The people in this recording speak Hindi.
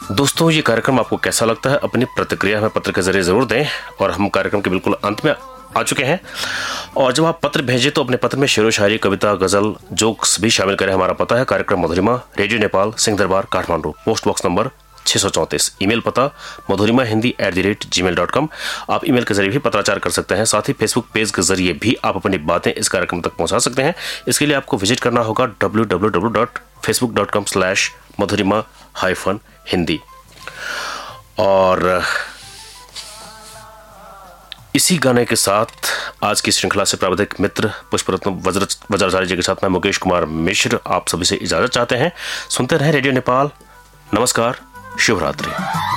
दोस्तों, ये कार्यक्रम आपको कैसा लगता है अपनी प्रतिक्रिया हमें पत्र के जरिए जरूर दें। और हम कार्यक्रम के बिल्कुल अंत में आ चुके हैं। और जब आप पत्र भेजें तो अपने पत्र में शेरो शायरी, कविता, गजल, जोक्स भी शामिल करें। हमारा पता है कार्यक्रम मधुरिमा, radio Nepal, Singh Darbar, Kathmandu, post box number 634। Email पता madhurimahindi@gmail.com। आप ईमेल के जरिए भी पत्राचार कर सकते हैं। साथ ही फेसबुक पेज के जरिए भी आप अपनी बातें इस कार्यक्रम तक पहुंचा सकते हैं। इसके लिए आपको विजिट करना होगा www.facebook.com/madhurima-hindi। और इसी गाने के साथ आज की श्रृंखला से प्राविधिक मित्र पुष्परत्न वज्राचार्य जी के साथ मैं मुकेश कुमार मिश्र आप सभी से इजाजत चाहते हैं। सुनते रहें रेडियो नेपाल। नमस्कार, शुभ रात्रि।